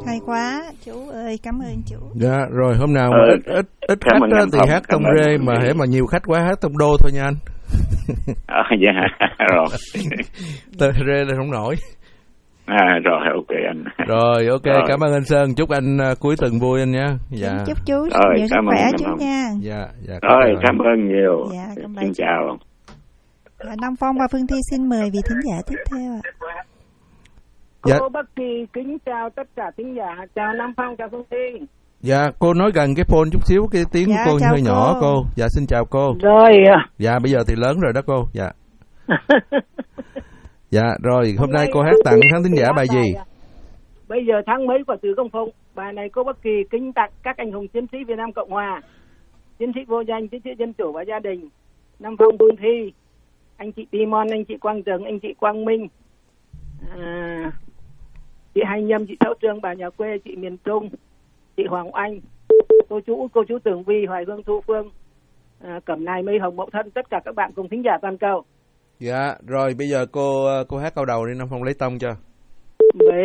Hay quá, chú ơi, cảm ơn chú. Dạ, rồi hôm nào mà ít khách đó, thì hát tông rê, mà hễ mà nhiều khách quá hát tông đô thôi nha anh. Dạ, rồi. Tông rê là không nổi. Rồi, ok anh. Rồi, ok, rồi. Cảm ơn anh Sơn, chúc anh cuối tuần vui anh nha. Dạ. Chúc chú nhiều sức khỏe chú nha. Dạ, rồi, cảm ơn nhiều. Dạ, xin chào. Nam Phong và Phương Thi xin mời vị thính giả tiếp theo ạ. Cô Bắc Kỳ kính chào tất cả thính giả, chào Nam Phong, chào Phương Thi. Dạ, cô nói gần cái phone chút xíu, cái tiếng của cô hơi nhỏ cô. Dạ, xin chào cô. Rồi. Dạ, bây giờ thì lớn rồi đó cô. Dạ. Dạ, rồi, hôm nay cô hát tặng khán thính giả bài gì? Bây giờ tháng mấy của Từ Công Phụng, bài này cô Bắc Kỳ kính tặng các anh hùng chiến sĩ Việt Nam Cộng Hòa, chiến sĩ vô danh, chiến sĩ dân chủ và gia đình, Nam Phong, Phương Thi, anh chị Timon, anh chị Quang Trừng, anh chị Quang Minh, chị Hai Nhâm, chị Thảo Trương, bà nhà quê, chị miền Trung, chị Hoàng Anh, cô chú Tưởng Vi, Hoài Hương, Thu Phương, Cẩm Nài, Mây Hồng, Mậu Thân, tất cả các bạn cùng thính giả toàn cầu. Dạ, rồi bây giờ cô hát câu đầu đi, Nam Phong lấy tông cho. Về